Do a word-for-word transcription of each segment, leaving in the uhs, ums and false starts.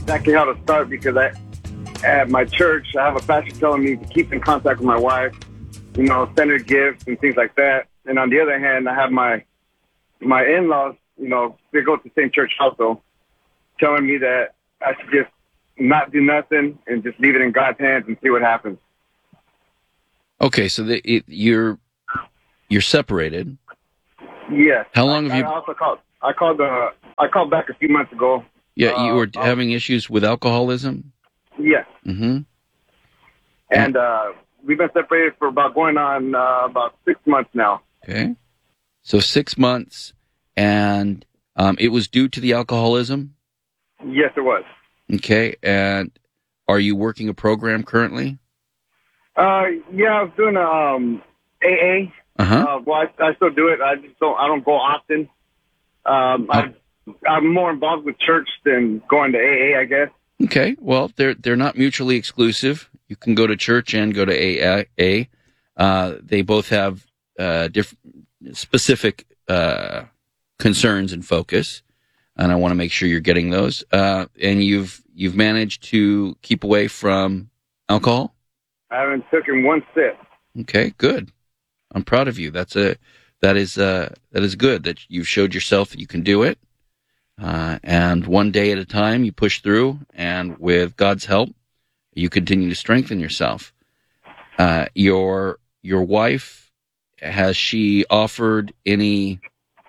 that can help to start because I, at my church, I have a pastor telling me to keep in contact with my wife, you know, send her gifts and things like that. And on the other hand, I have my my in-laws, you know, they go to the same church also, telling me that I should just not do nothing and just leave it in God's hands and see what happens. Okay, so the, it, you're you're separated. Yes. How long have I, you? I also called. I called. Uh, I called back a few months ago. Yeah, you were uh, having issues with alcoholism. Yes. Mm-hmm. And uh, we've been separated for about going on uh, about six months now. Okay. So six months, and um, it was due to the alcoholism? Yes, it was. Okay, and are you working a program currently? Uh, yeah, I was doing um, A A. Uh-huh. Uh, well, I, I still do it. I just don't. I don't go often. Um, I, I'm more involved with church than going to A A, I guess. Okay, well, they're they're not mutually exclusive. You can go to church and go to A A. Uh, they both have uh, different specific uh, concerns and focus, and I want to make sure you're getting those. Uh, and you've you've managed to keep away from alcohol? I haven't taken one sip. Okay, good. I'm proud of you. That's a that is uh, that is good that you've showed yourself that you can do it. Uh, and one day at a time, you push through, and with God's help, you continue to strengthen yourself. Uh, your your wife, has she offered any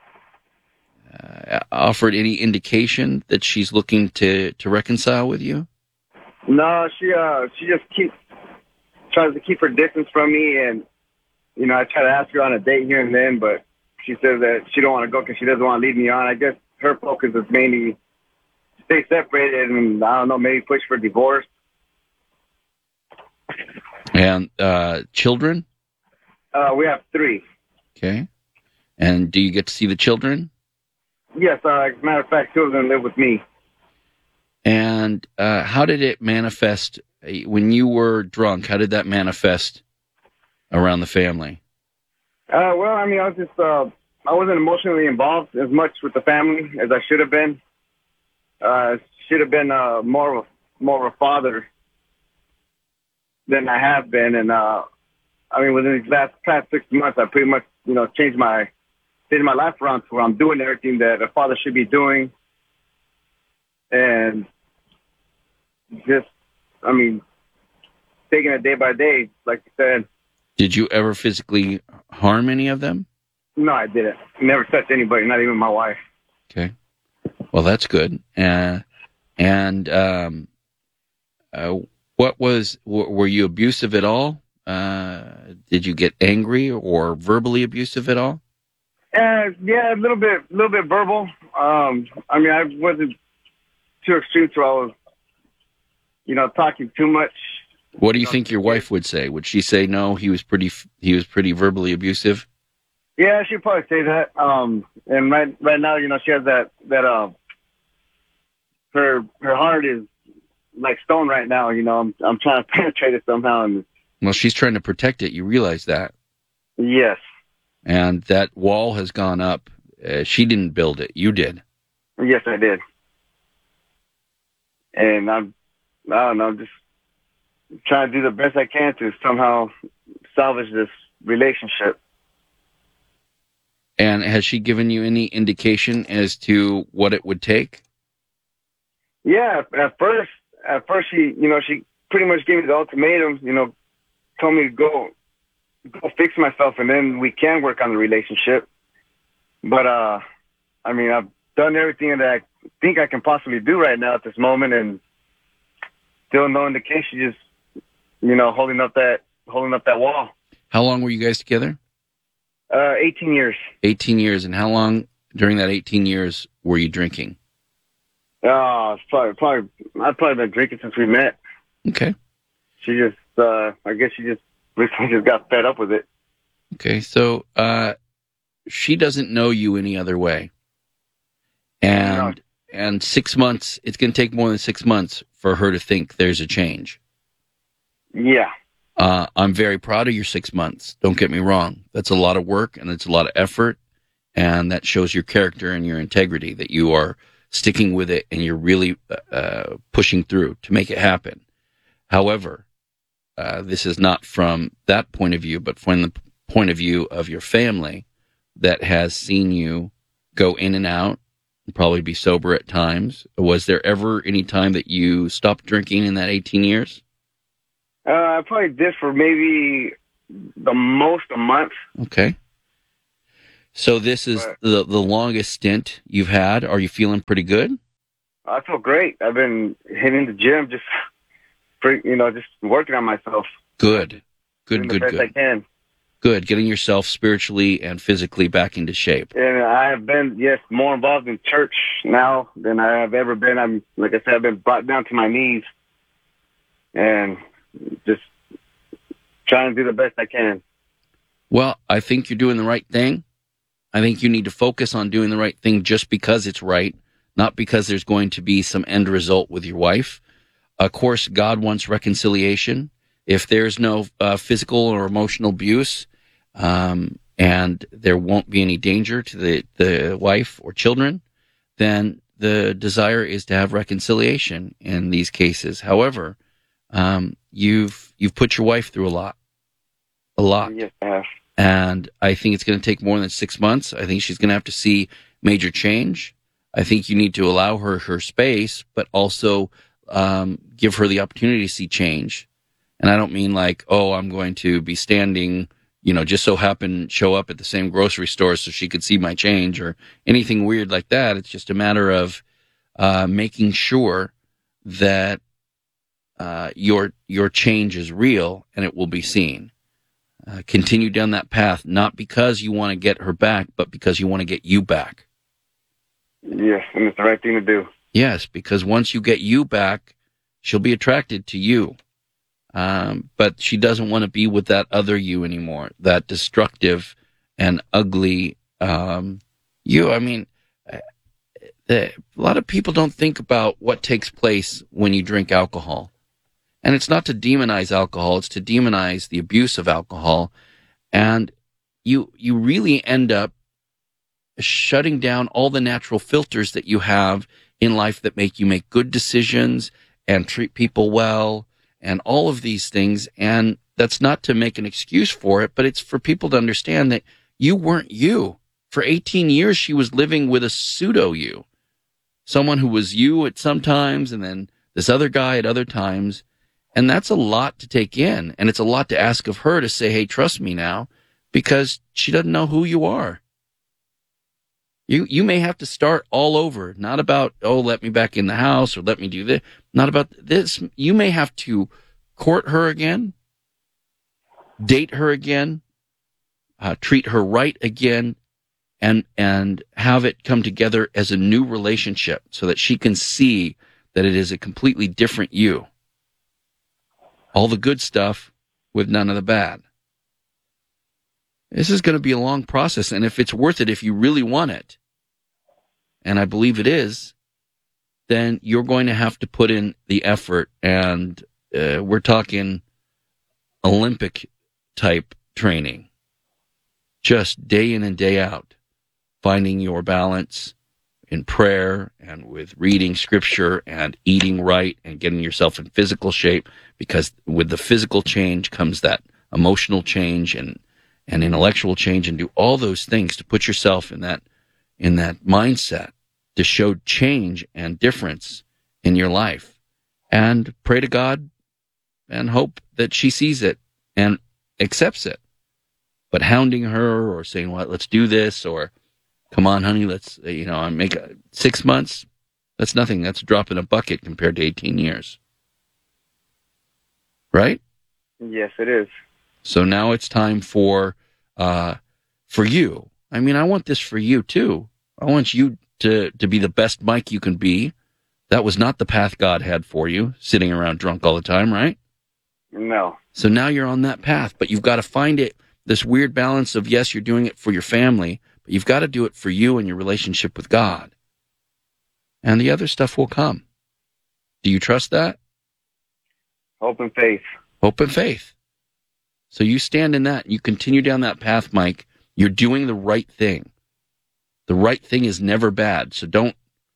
uh, offered any indication that she's looking to, to reconcile with you? No, she uh she just keeps tries to keep her distance from me, and you know I try to ask her on a date here and then, but she says that she don't want to go because she doesn't want to lead me on. I guess her focus is mainly stay separated, and I don't know, maybe push for divorce. And uh, children? Uh, we have three. Okay. And do you get to see the children? Yes, uh, as a matter of fact, two of them live with me. And uh, how did it manifest when you were drunk? How did that manifest around the family? Uh, well, I mean, I was just, uh, I wasn't emotionally involved as much with the family as I should have been. Uh, should have been uh, more of a, more of a father than I have been. And, uh, I mean, within these last past six months, I pretty much, you know, changed my, changed my life around to where I'm doing everything that a father should be doing. And just, I mean, taking it day by day, like you said. Did you ever physically harm any of them? No, I didn't. Never touched anybody, not even my wife. Okay. Well, that's good. Uh, and um, uh, what was, w- were you abusive at all? Uh, did you get angry or verbally abusive at all? Uh, yeah, a little bit, a little bit verbal. Um, I mean, I wasn't too extreme, so I was, you know, talking too much. What do you think your wife would say? Would she say no? He was pretty. He was pretty verbally abusive. Yeah, she'd probably say that. Um, and right, right now, you know, she has that that uh, her her heart is like stone right now. You know, I'm I'm trying to penetrate it somehow. And well, she's trying to protect it. You realize that? Yes. And that wall has gone up. Uh, she didn't build it. You did. Yes, I did. And I'm, I don't know, just trying to do the best I can to somehow salvage this relationship. And has she given you any indication as to what it would take? Yeah, at first, at first she, you know, she pretty much gave me the ultimatum, you know, told me to go, go fix myself, and then we can work on the relationship. But, uh, I mean, I've done everything that I think I can possibly do right now at this moment, and still no indication, just, you know, holding up that, holding up that wall. How long were you guys together? Uh, eighteen years. eighteen years. And how long during that eighteen years were you drinking? Oh, it's probably, probably, I've probably been drinking since we met. Okay. She just, uh, I guess she just recently just got fed up with it. Okay. So, uh, she doesn't know you any other way. And, no. and six months, it's going to take more than six months for her to think there's a change. Yeah. Uh, I'm very proud of your six months. Don't get me wrong. That's a lot of work and it's a lot of effort. And that shows your character and your integrity, that you are sticking with it and you're really uh, pushing through to make it happen. However, uh, this is not from that point of view, but from the point of view of your family that has seen you go in and out and probably be sober at times. Was there ever any time that you stopped drinking in that eighteen years? Uh, I probably did for maybe the most a month. Okay. So this is But the the longest stint you've had. Are you feeling pretty good? I feel great. I've been hitting the gym, just for, you know, just working on myself. Good. Good, Doing good, the best good. I can. Good. Getting yourself spiritually and physically back into shape. And I have been, yes, more involved in church now than I have ever been. I'm, like I said, I've been brought down to my knees and just trying to do the best I can. Well, I think you're doing the right thing. I think you need to focus on doing the right thing just because it's right, not because there's going to be some end result with your wife. Of course, God wants reconciliation. If there's no uh, physical or emotional abuse, um, and there won't be any danger to the, the wife or children, then the desire is to have reconciliation in these cases. However, um, you've you've put your wife through a lot, a lot. Yes, I have. And I think it's going to take more than six months. I think she's going to have to see major change. I think you need to allow her her space, but also um, give her the opportunity to see change. And I don't mean like, oh, I'm going to be standing, you know, just so happen show up at the same grocery store so she could see my change or anything weird like that. It's just a matter of uh, making sure that uh, your your change is real and it will be seen. Uh, continue down that path, not because you want to get her back, but because you want to get you back. Yes, and it's the right thing to do. Yes, because once you get you back, she'll be attracted to you. Um, but she doesn't want to be with that other you anymore, that destructive and ugly um, you. I mean, a lot of people don't think about what takes place when you drink alcohol. And it's not to demonize alcohol, it's to demonize the abuse of alcohol. And you you really end up shutting down all the natural filters that you have in life that make you make good decisions and treat people well and all of these things. And that's not to make an excuse for it, but it's for people to understand that you weren't you. For eighteen years, she was living with a pseudo you. Someone who was you at some times and then this other guy at other times. And that's a lot to take in. And it's a lot to ask of her to say, hey, trust me now, because she doesn't know who you are. You you may have to start all over, not about, oh, let me back in the house or let me do this. Not about this. You may have to court her again, date her again, uh, treat her right again, and and have it come together as a new relationship so that she can see that it is a completely different you. All the good stuff with none of the bad. This is going to be a long process, and if it's worth it, if you really want it, and I believe it is, then you're going to have to put in the effort, and uh, we're talking Olympic-type training, just day in and day out, finding your balance in prayer and with reading scripture and eating right and getting yourself in physical shape, because with the physical change comes that emotional change and, and intellectual change, and do all those things to put yourself in that in that mindset to show change and difference in your life. And pray to God and hope that she sees it and accepts it. But hounding her or saying, well, let's do this, or come on, honey, let's, you know, I make a, six months. That's nothing. That's a drop in a bucket compared to eighteen years. Right? Yes, it is. So now it's time for, uh, for you. I mean, I want this for you too. I want you to, to be the best Mike you can be. That was not the path God had for you, sitting around drunk all the time, right? No. So now you're on that path, but you've got to find it, this weird balance of, yes, you're doing it for your family, but you've got to do it for you and your relationship with God. And the other stuff will come. Do you trust that? Hope and faith. Hope and faith. So you stand in that. You continue down that path, Mike. You're doing the right thing. The right thing is never bad. So don't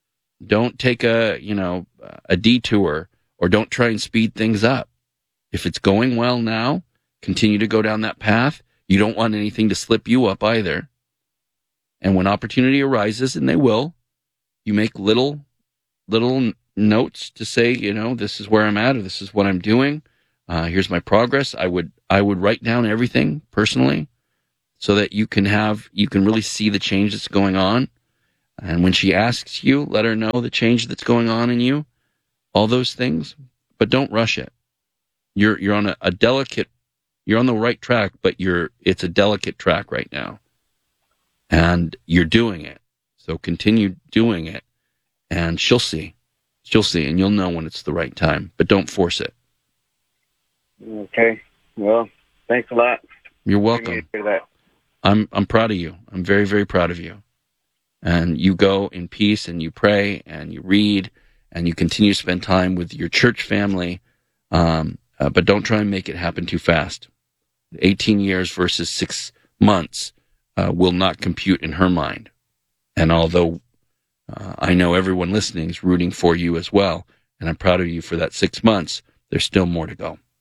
don't take a, you know, a detour, or don't try and speed things up. If it's going well now, continue to go down that path. You don't want anything to slip you up either. And when opportunity arises, and they will, you make little, little notes to say, you know, this is where I'm at, or this is what I'm doing. Uh, here's my progress. I would, I would write down everything personally, so that you can have, you can really see the change that's going on. And when she asks you, let her know the change that's going on in you, all those things, but don't rush it. You're, you're on a, a delicate, you're on the right track, but you're, it's a delicate track right now. And you're doing it. So continue doing it, and she'll see. She'll see, and you'll know when it's the right time, but don't force it. Okay. Well, thanks a lot. You're welcome. I'm I'm proud of you. I'm very, very proud of you. And you go in peace, and you pray, and you read, and you continue to spend time with your church family, um, uh, but don't try and make it happen too fast. eighteen years versus six months uh, will not compute in her mind. And although uh, I know everyone listening is rooting for you as well, and I'm proud of you for that six months, there's still more to go.